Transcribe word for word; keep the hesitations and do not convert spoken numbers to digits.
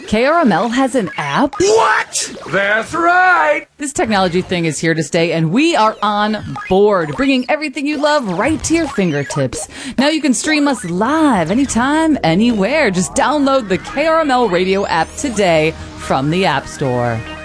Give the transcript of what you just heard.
K R M L has an app? What? That's right. This technology thing is here to stay, and we are on board, bringing everything you love right to your fingertips. Now you can stream us live anytime, anywhere. Just download the K R M L radio app today from the App Store.